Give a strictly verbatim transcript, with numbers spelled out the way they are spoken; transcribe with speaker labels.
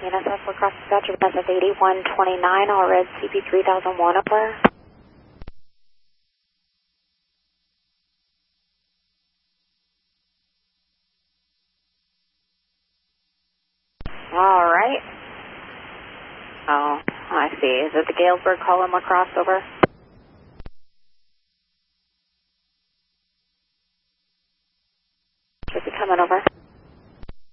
Speaker 1: N S S across the Dutch, S F eighty-one twenty-nine, all red, C P three thousand one over. All right. Oh, I see. Is it the Galesburg column across over? Should be coming over.